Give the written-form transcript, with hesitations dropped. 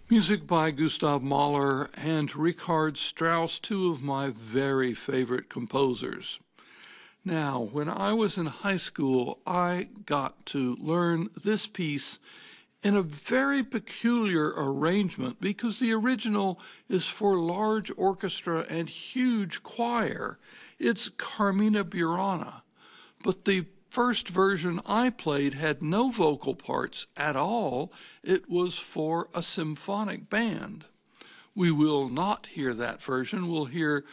Music by Gustav Mahler and Richard Strauss, two of my very favorite composers. Now, when I was in high school, I got to learn this piece in a very peculiar arrangement because the original is for large orchestra and huge choir. It's Carmina Burana, but the first version I played had no vocal parts at all. It was for a symphonic band. We will not hear that version. We'll hear